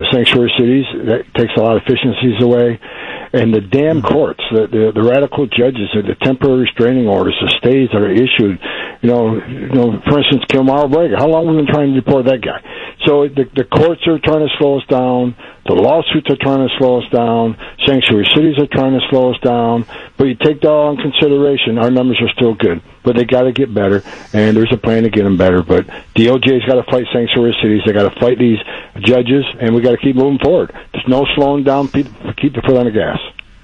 sanctuary cities. That takes a lot of efficiencies away. And the damn courts, the radical judges, the temporary restraining orders, the stays that are issued, for instance, Kilmar Braga, how long have we been trying to deport that guy? So the courts are trying to slow us down, the lawsuits are trying to slow us down, sanctuary cities are trying to slow us down, but you take that all in consideration, our numbers are still good, but they got to get better, and there's a plan to get them better, but DOJ's got to fight sanctuary cities, they got to fight these judges, and we got to keep moving forward. There's no slowing down, keep the foot on the gas.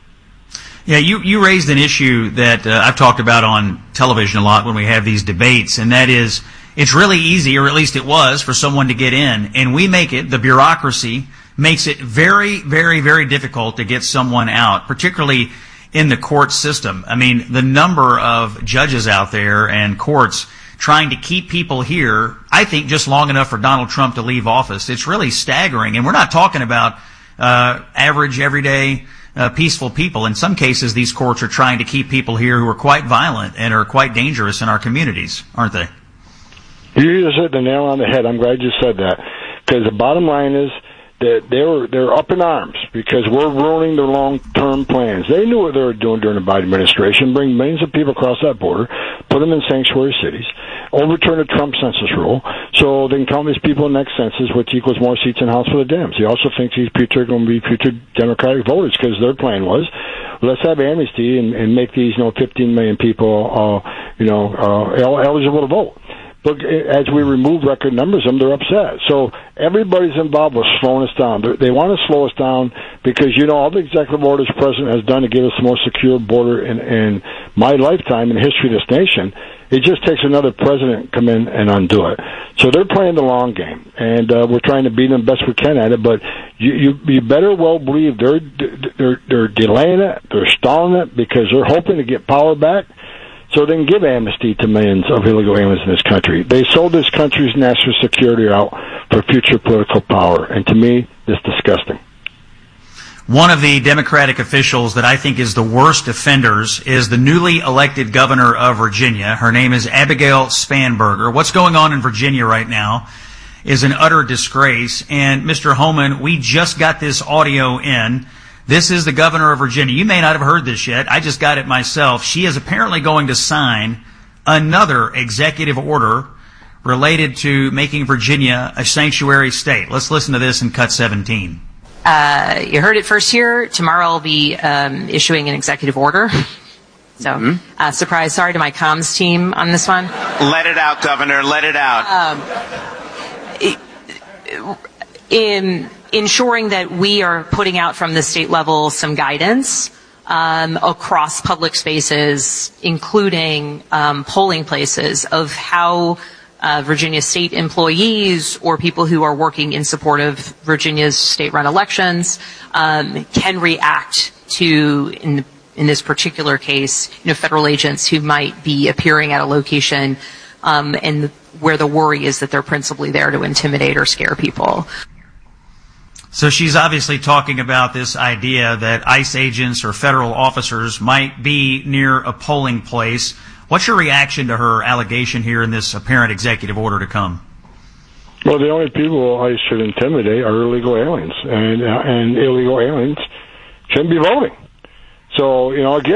Yeah, you raised an issue that I've talked about on television a lot when we have these debates, and that is it's really easy, or at least it was, for someone to get in, and we make it, the bureaucracy makes it very, very, very difficult to get someone out, particularly in the court system. I mean, the number of judges out there and courts trying to keep people here, I think just long enough for Donald Trump to leave office, it's really staggering. And we're not talking about average, everyday, peaceful people. In some cases, these courts are trying to keep people here who are quite violent and are quite dangerous in our communities, aren't they? You just hit the nail on the head. I'm glad you said that. Because the bottom line is that they're up in arms because we're ruining their long-term plans. They knew what they were doing during the Biden administration, bring millions of people across that border, put them in sanctuary cities, overturn the Trump census rule, so they can count these people in the next census, which equals more seats in the House for the Dems. He also thinks these people are going to be future Democratic voters because their plan was, let's have amnesty and make these 15 million people eligible to vote. But as we remove record numbers of them, they're upset. So everybody's involved with slowing us down. They want to slow us down because, all the executive orders the president has done to give us a more secure border in my lifetime in the history of this nation, it just takes another president to come in and undo it. So they're playing the long game, and we're trying to beat them best we can at it. But you better well believe they're delaying it, they're stalling it because they're hoping to get power back, so they can give amnesty to millions of illegal aliens in this country. They sold this country's national security out for future political power, and to me, it's disgusting. One of the Democratic officials that I think is the worst offenders is the newly elected governor of Virginia. Her name is Abigail Spanberger. What's going on in Virginia right now is an utter disgrace, and Mr. Holman, we just got this audio in. This is the governor of Virginia. You may not have heard this yet. I just got it myself. She is apparently going to sign another executive order related to making Virginia a sanctuary state. Let's listen to this in cut 17. You heard it first here. Tomorrow I'll be issuing an executive order. So, surprise, sorry to my comms team on this one. Let it out, Governor. Let it out. In ensuring that we are putting out from the state level some guidance across public spaces, including polling places, of how Virginia state employees or people who are working in support of Virginia's state-run elections can react to, in this particular case, federal agents who might be appearing at a location and where the worry is that they're principally there to intimidate or scare people. So she's obviously talking about this idea that ICE agents or federal officers might be near a polling place. What's your reaction to her allegation here in this apparent executive order to come? Well, the only people ICE should intimidate are illegal aliens, and illegal aliens shouldn't be voting. So,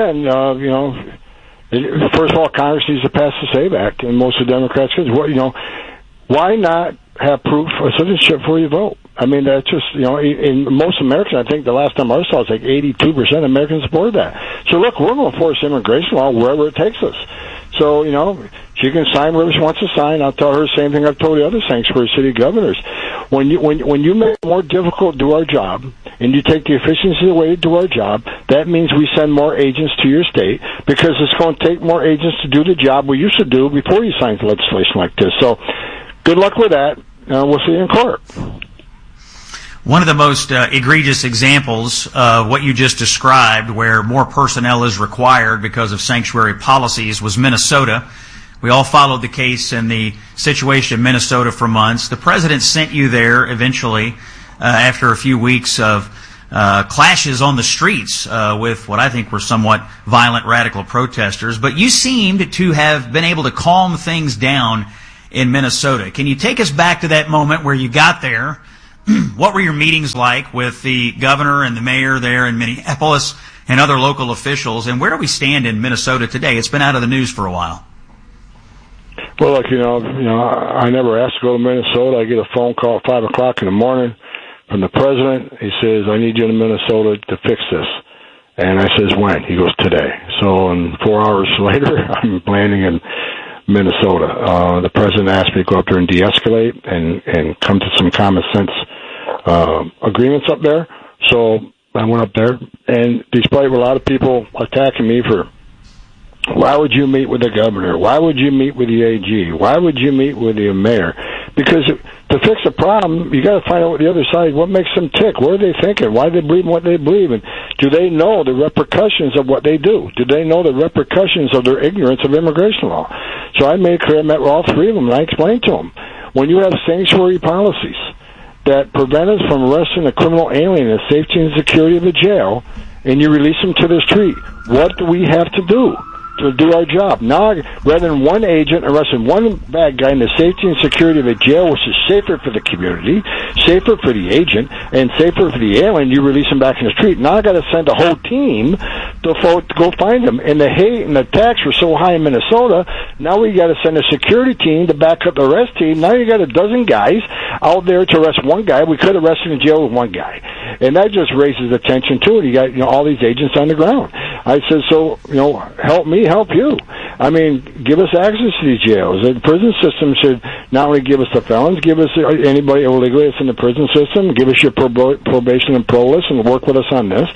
first of all, Congress needs to pass the SAVE Act, and most of the Democrats said, why not have proof of citizenship before you vote? I mean, that's just, in most Americans, I think the last time I saw it's like 82% of Americans supported that. So look, we're going to force immigration law wherever it takes us. So, she can sign whatever she wants to sign. I'll tell her the same thing I've told the other sanctuary city governors. When you make it more difficult to do our job, and you take the efficiency away to do our job, that means we send more agents to your state, because it's going to take more agents to do the job we used to do before you signed legislation like this. So, good luck with that. We'll see you in court. One of the most egregious examples of what you just described, where more personnel is required because of sanctuary policies, was Minnesota. We all followed the case and the situation in Minnesota for months. The president sent you there eventually after a few weeks of clashes on the streets with what I think were somewhat violent radical protesters. But you seemed to have been able to calm things down in Minnesota. Can you take us back to that moment where you got there, what were your meetings like with the governor and the mayor there in Minneapolis and other local officials, and where do we stand in Minnesota today? It's been out of the news for a while. Well, look, I never asked to go to Minnesota. I get a phone call at 5 o'clock in the morning from the president. He says, I need you in Minnesota to fix this. And I says, when? He goes, today. So 4 hours later, I'm landing in Minnesota. The president asked me to go up there and de-escalate and come to some common sense agreements up there. So I went up there, and despite a lot of people attacking me for, why would you meet with the governor? Why would you meet with the AG? Why would you meet with the mayor? Because to fix a problem, you got to find out what the other side, what makes them tick. What are they thinking? Why do they believe in what they believe in? Do they know the repercussions of what they do? Do they know the repercussions of their ignorance of immigration law? So I made clear, I met with all three of them, and I explained to them, when you have sanctuary policies that prevent us from arresting a criminal alien in the safety and security of the jail, and you release them to the street, what do we have to do to do our job? Now, rather than one agent arresting one bad guy in the safety and security of a jail, which is safer for the community, safer for the agent, and safer for the alien, you release him back in the street. Now I got to send a whole team to go find him. And the hate and the attacks were so high in Minnesota, now we got to send a security team to back up the arrest team. Now you got a dozen guys out there to arrest one guy. We could arrest him in jail with one guy. And that just raises attention to it. You got all these agents on the ground. I said, so, help me, help you. I mean, give us access to these jails. The prison system should not only give us the felons, give us anybody illegally that's in the prison system, give us your probation and pro list, and work with us on this.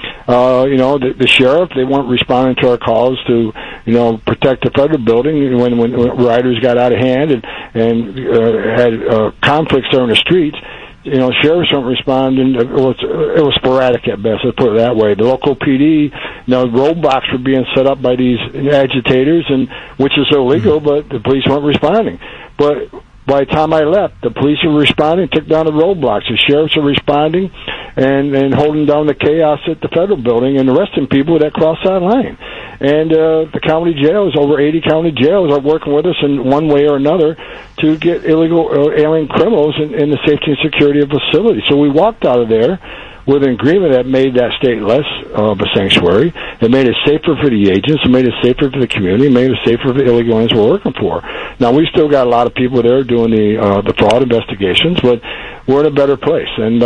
The sheriff, they weren't responding to our calls to, protect the federal building when riders got out of hand and had conflicts there in the streets. Sheriffs weren't responding. It was sporadic at best, let's put it that way. The local PD, roadblocks were being set up by these agitators, which is illegal, but the police weren't responding. But by the time I left, the police were responding, took down the roadblocks. The sheriffs are responding and holding down the chaos at the federal building and arresting people that cross that line. And the county jails, over 80 county jails, are working with us in one way or another to get illegal alien criminals in the safety and security of facilities. So we walked out of there with an agreement that made that state less of a sanctuary. It made it safer for the agents. It made it safer for the community. It made it safer for the illegal aliens we're working for. Now, we still got a lot of people there doing the fraud investigations, but we're in a better place. And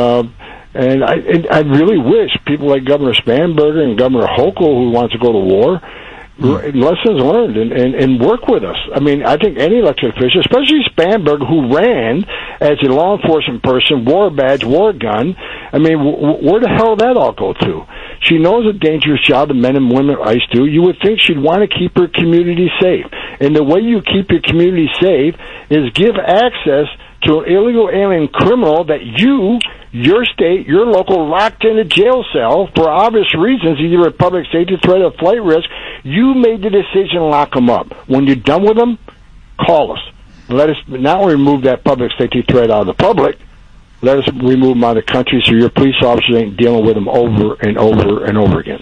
I really wish people like Governor Spanberger and Governor Hochul, who wants to go to war, lessons learned and work with us. I mean, I think any elected official, especially Spanberger, who ran as a law enforcement person, wore a badge, wore a gun. I mean, where the hell did that all go to? She knows a dangerous job the men and women at ICE do. You would think she'd want to keep her community safe. And the way you keep your community safe is give access to an illegal alien criminal that your state, your local, locked in a jail cell for obvious reasons, either a public safety threat or flight risk. You made the decision to lock them up. When you're done with them, call us. Let us not only remove that public safety threat out of the public, let us remove them out of the country so your police officers ain't dealing with them over and over and over again.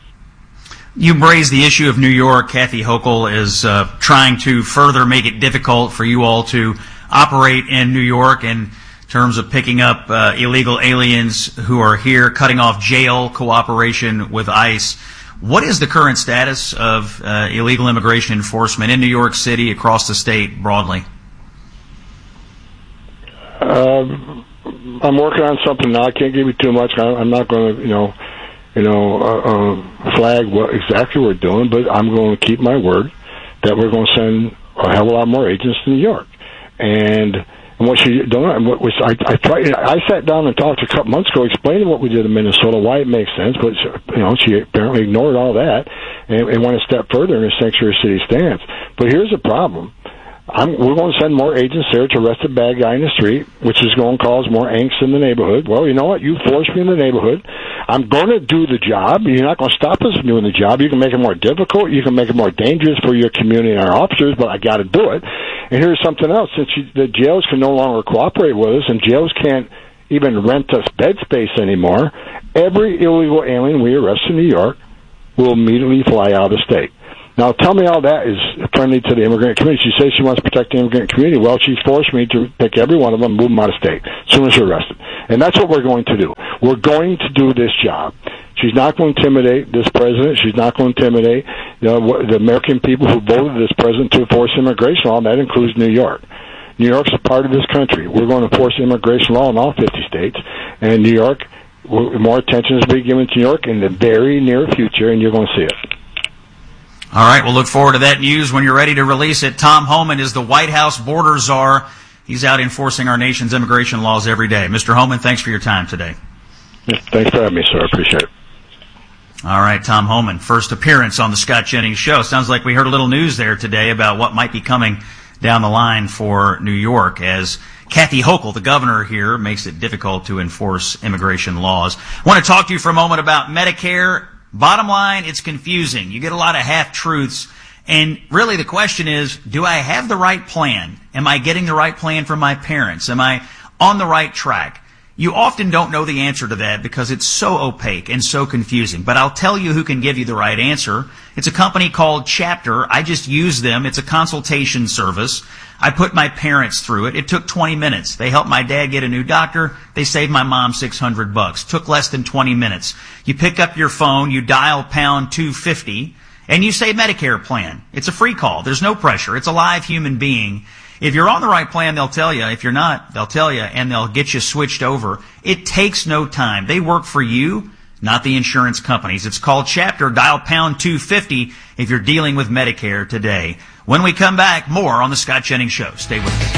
You raised the issue of New York. Kathy Hochul is trying to further make it difficult for you all to operate in New York in terms of picking up illegal aliens who are here, cutting off jail cooperation with ICE. What is the current status of illegal immigration enforcement in New York City, across the state, broadly? I'm working on something now. I can't give you too much. I'm not going to, flag what exactly we're doing, but I'm going to keep my word that we're going to send a hell of a lot more agents to New York. And what she done, I sat down and talked a couple months ago, explaining what we did in Minnesota, why it makes sense, but she apparently ignored all that and went a step further in her sanctuary city stance. But here's the problem. We're going to send more agents there to arrest a bad guy in the street, which is going to cause more angst in the neighborhood. Well, you know what? You forced me in the neighborhood. I'm going to do the job. You're not going to stop us from doing the job. You can make it more difficult. You can make it more dangerous for your community and our officers, but I got to do it. And here's something else. Since the jails can no longer cooperate with us and jails can't even rent us bed space anymore, every illegal alien we arrest in New York will immediately fly out of state. Now, tell me how that is friendly to the immigrant community. She says she wants to protect the immigrant community. Well, she forced me to pick every one of them and move them out of state as soon as they're arrested. And that's what we're going to do. We're going to do this job. She's not going to intimidate this president. She's not going to intimidate the American people who voted this president to enforce immigration law, and that includes New York. New York's a part of this country. We're going to enforce immigration law in all 50 states, and New York, more attention is being given to New York in the very near future, and you're going to see it. All right, we'll look forward to that news when you're ready to release it. Tom Homan is the White House border czar. He's out enforcing our nation's immigration laws every day. Mr. Homan, thanks for your time today. Thanks for having me, sir. I appreciate it. All right, Tom Homan, first appearance on the Scott Jennings Show. Sounds like we heard a little news there today about what might be coming down the line for New York as Kathy Hochul, the governor here, makes it difficult to enforce immigration laws. I want to talk to you for a moment about Medicare. Bottom line, it's confusing. You get a lot of half-truths. And really the question is, do I have the right plan? Am I getting the right plan for my parents? Am I on the right track? You often don't know the answer to that because it's so opaque and so confusing. But I'll tell you who can give you the right answer. It's a company called Chapter. I just use them. It's a consultation service. I put my parents through it. It took 20 minutes. They helped my dad get a new doctor. They saved my mom $600. Took less than 20 minutes. You pick up your phone, you dial pound 250, and you say Medicare plan. It's a free call. There's no pressure. It's a live human being. If you're on the right plan, they'll tell you. If you're not, they'll tell you, and they'll get you switched over. It takes no time. They work for you, not the insurance companies. It's called Chapter. Dial pound 250 if you're dealing with Medicare today. When we come back, more on the Scott Jennings Show. Stay with us.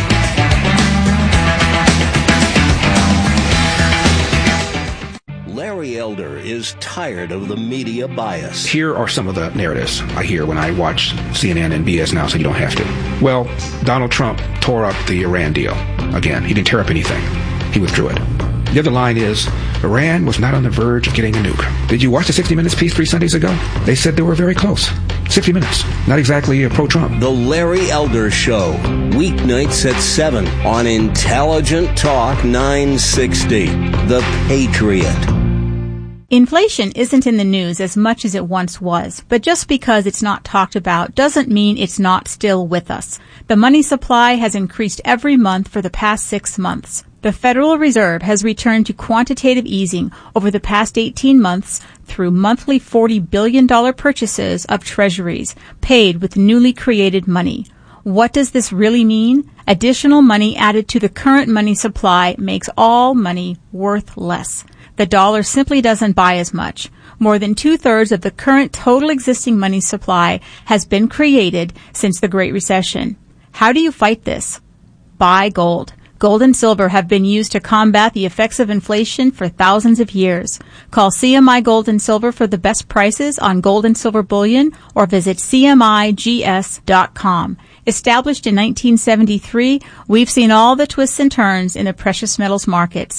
Larry Elder is tired of the media bias. Here are some of the narratives I hear when I watch CNN and BS Now, so you don't have to. Well, Donald Trump tore up the Iran deal. Again, he didn't tear up anything. He withdrew it. The other line is, Iran was not on the verge of getting a nuke. Did you watch the 60 Minutes piece 3 Sundays ago? They said they were very close. 60 Minutes. Not exactly pro-Trump. The Larry Elder Show. Weeknights at 7 on Intelligent Talk 960. The Patriot. Inflation isn't in the news as much as it once was, but just because it's not talked about doesn't mean it's not still with us. The money supply has increased every month for the past 6 months. The Federal Reserve has returned to quantitative easing over the past 18 months through monthly $40 billion purchases of treasuries paid with newly created money. What does this really mean? Additional money added to the current money supply makes all money worth less. The dollar simply doesn't buy as much. More than 2/3 of the current total existing money supply has been created since the Great Recession. How do you fight this? Buy gold. Gold and silver have been used to combat the effects of inflation for thousands of years. Call CMI Gold and Silver for the best prices on gold and silver bullion or visit CMIGS.com. Established in 1973, we've seen all the twists and turns in the precious metals markets.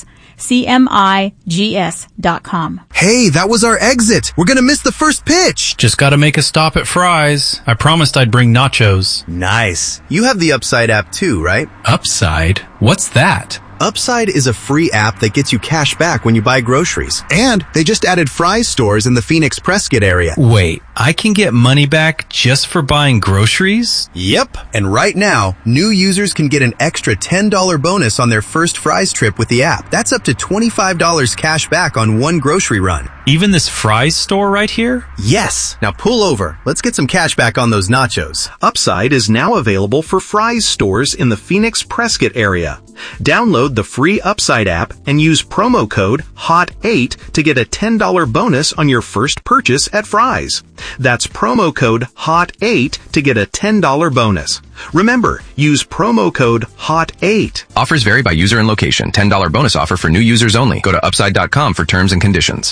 CMIGS.com. Hey, that was our exit. We're gonna miss the first pitch. Just gotta make a stop at Fry's. I promised I'd bring nachos. Nice. You have the Upside app too, right? Upside? What's that? Upside is a free app that gets you cash back when you buy groceries. And they just added Fry's stores in the Phoenix Prescott area. Wait, I can get money back just for buying groceries? Yep. And right now, new users can get an extra $10 bonus on their first Fry's trip with the app. That's up to $25 cash back on one grocery run. Even this Fry's store right here? Yes. Now pull over. Let's get some cash back on those nachos. Upside is now available for Fry's stores in the Phoenix Prescott area. Download the free Upside app and use promo code HOT8 to get a $10 bonus on your first purchase at Fry's. That's promo code HOT8 to get a $10 bonus. Remember, use promo code HOT8. Offers vary by user and location. $10 bonus offer for new users only. Go to upside.com for terms and conditions.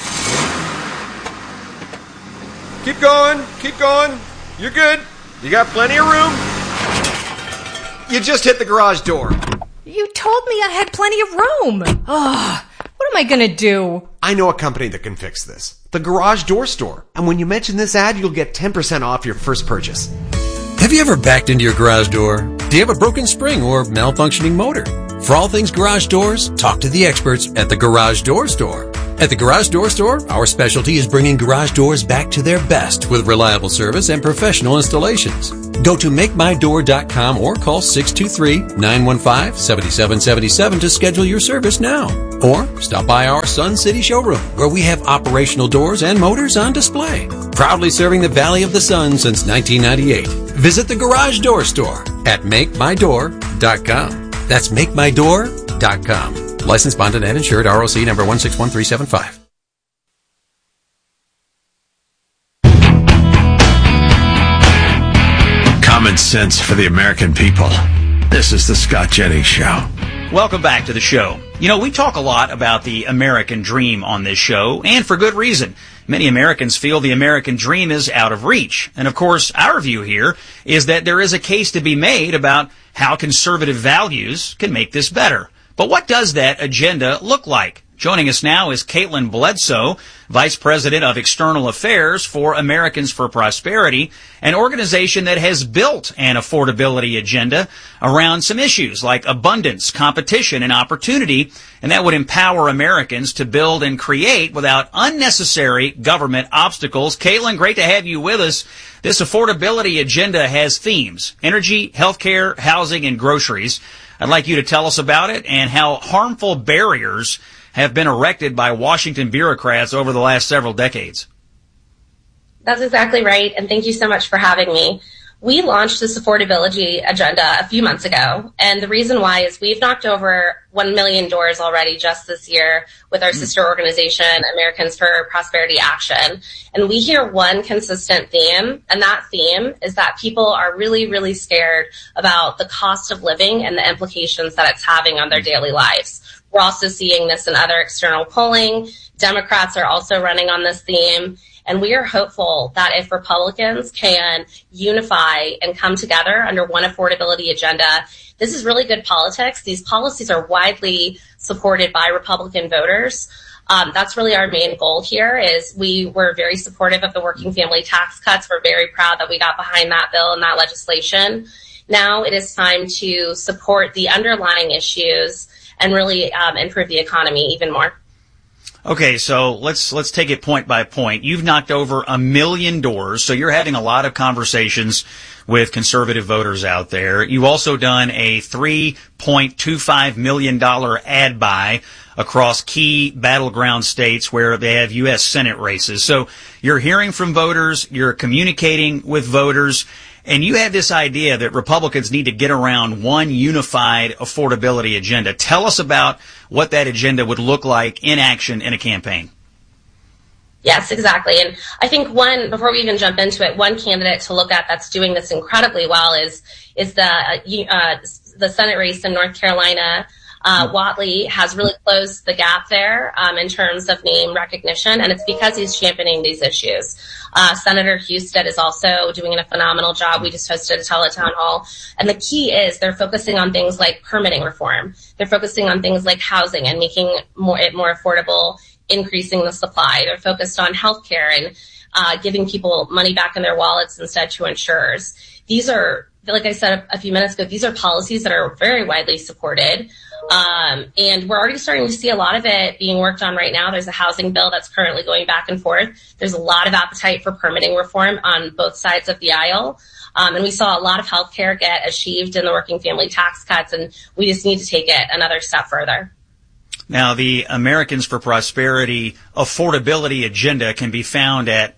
Keep going. Keep going. You're good. You got plenty of room. You just hit the garage door. You told me I had plenty of room. Ugh, what am I gonna do? I know a company that can fix this. The Garage Door Store. And when you mention this ad, you'll get 10% off your first purchase. Have you ever backed into your garage door? Do you have a broken spring or malfunctioning motor? For all things garage doors, talk to the experts at the Garage Door Store. At the Garage Door Store, our specialty is bringing garage doors back to their best with reliable service and professional installations. Go to MakeMyDoor.com or call 623-915-7777 to schedule your service now. Or stop by our Sun City showroom, where we have operational doors and motors on display. Proudly serving the Valley of the Sun since 1998. Visit the Garage Door Store at MakeMyDoor.com. That's MakeMyDoor.com. Licensed, bonded, and insured. ROC number 161375. Common sense for the American people. This is the Scott Jennings Show. Welcome back to the show. You know, we talk a lot about the American dream on this show, and for good reason. Many Americans feel the American dream is out of reach. And of course, our view here is that there is a case to be made about how conservative values can make this better. But what does that agenda look like? Joining us now is Caitlin Bledsoe, Vice President of External Affairs for Americans for Prosperity, an organization that has built an affordability agenda around some issues like abundance, competition, and opportunity, and that would empower Americans to build and create without unnecessary government obstacles. Caitlin, great to have you with us. This affordability agenda has themes: energy, healthcare, housing, and groceries. I'd like you to tell us about it and how harmful barriers have been erected by Washington bureaucrats over the last several decades. That's exactly right, and thank you so much for having me. We launched this affordability agenda a few months ago, and the reason why is we've knocked over 1 million doors already just this year with our sister organization, Americans for Prosperity Action. And we hear one consistent theme, and that theme is that people are really, really scared about the cost of living and the implications that it's having on their daily lives. We're also seeing this in other external polling. Democrats are also running on this theme. And we are hopeful that if Republicans can unify and come together under one affordability agenda, this is really good politics. These policies are widely supported by Republican voters. That's really our main goal here. Is we were very supportive of the working family tax cuts. We're very proud that we got behind that bill and that legislation. Now it is time to support the underlying issues and really improve the economy even more. Okay, so let's take it point by point. You've knocked over 1 million doors, so you're having a lot of conversations with conservative voters out there. You've also done a $3.25 million ad buy across key battleground states where they have U.S. Senate races. So you're hearing from voters, you're communicating with voters, and you have this idea that Republicans need to get around one unified affordability agenda. Tell us about what that agenda would look like in action in a campaign. Yes, exactly. And I think before we even jump into it, one candidate to look at that's doing this incredibly well is the Senate race in North Carolina. Whatley has really closed the gap there in terms of name recognition, and it's because he's championing these issues. Senator Husted is also doing a phenomenal job. We just hosted a teletown hall. And the key is they're focusing on things like permitting reform. They're focusing on things like housing and making it more affordable, increasing the supply. They're focused on healthcare and giving people money back in their wallets instead to insurers. These are, like I said a few minutes ago, these are policies that are very widely supported. And we're already starting to see a lot of it being worked on right now. There's a housing bill that's currently going back and forth. There's a lot of appetite for permitting reform on both sides of the aisle. And we saw a lot of health care get achieved in the working family tax cuts, and we just need to take it another step further. Now, the Americans for Prosperity affordability agenda can be found at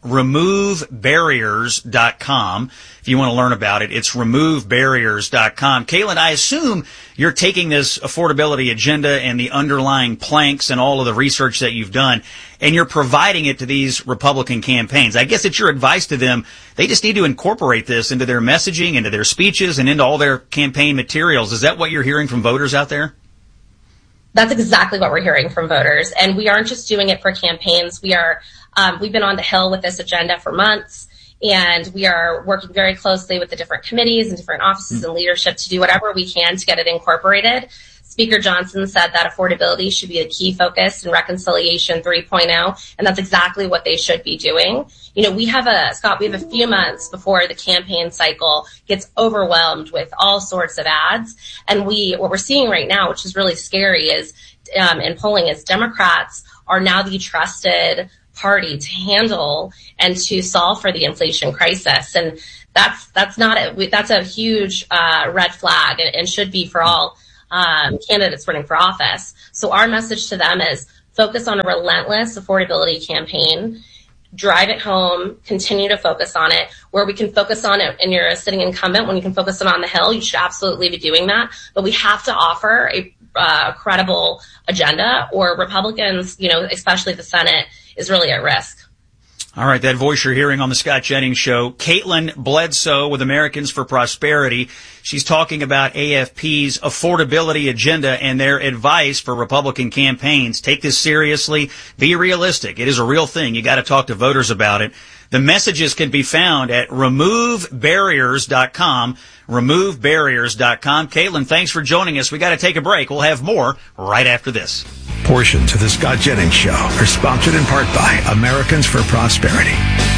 removebarriers.com. If you want to learn about it, it's removebarriers.com. Caitlin, I assume you're taking this affordability agenda and the underlying planks and all of the research that you've done, and you're providing it to these Republican campaigns. I guess it's your advice to them. They just need to incorporate this into their messaging, into their speeches, and into all their campaign materials. Is that what you're hearing from voters out there? That's exactly what we're hearing from voters. And we aren't just doing it for campaigns. We've been on the Hill with this agenda for months, and we are working very closely with the different committees and different offices and leadership to do whatever we can to get it incorporated. Speaker Johnson said that affordability should be a key focus in Reconciliation 3.0, and that's exactly what they should be doing. You know, we have a few months before the campaign cycle gets overwhelmed with all sorts of ads, and what we're seeing right now, which is really scary, is in polling is Democrats are now the trusted party to handle and to solve for the inflation crisis. And that's a huge red flag and should be for all candidates running for office. So our message to them is focus on a relentless affordability campaign, drive it home, continue to focus on it. Where we can focus on it and you're a sitting incumbent, when you can focus it on the Hill, you should absolutely be doing that. But we have to offer a credible agenda, or Republicans, especially the Senate, is really at risk. All right, that voice you're hearing on the Scott Jennings Show, Caitlin Bledsoe with Americans for Prosperity. She's talking about AFP's affordability agenda and their advice for Republican campaigns. Take this seriously. Be realistic. It is a real thing. You got to talk to voters about it. The messages can be found at removebarriers.com, removebarriers.com. Caitlin, thanks for joining us. We got to take a break. We'll have more right after this. Portions of the Scott Jennings Show are sponsored in part by Americans for Prosperity.